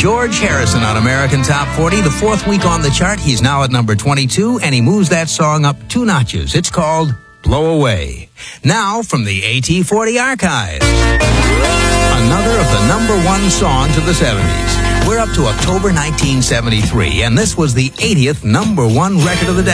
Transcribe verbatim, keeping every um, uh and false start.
George Harrison on American Top forty, the fourth week on the chart. He's now at number twenty-two, and he moves that song up two notches. It's called Blow Away. Now, from the A T forty archives, another of the number one songs of the seventies. We're up to October nineteen seventy-three, and this was the eightieth number one record of the decade.